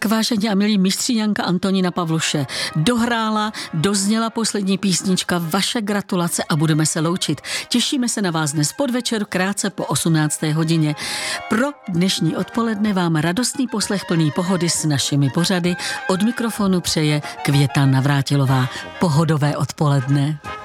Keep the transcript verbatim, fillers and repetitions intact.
Tak vážení a milí, mistříňanka Antonína Pavluše dohrála, dozněla poslední písnička, vaše gratulace a budeme se loučit. Těšíme se na vás dnes podvečer, krátce po osmnácté hodině. Pro dnešní odpoledne vám radostný poslech plný pohody s našimi pořady. Od mikrofonu přeje Květa Navrátilová. Pohodové odpoledne.